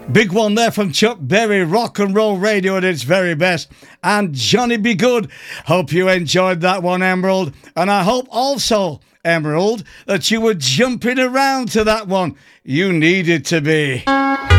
Big one there from Chuck Berry, rock and roll radio at its very best. And Johnny B. Good. Hope you enjoyed that one, Emerald. And I hope also, Emerald, that you were jumping around to that one. You needed to be.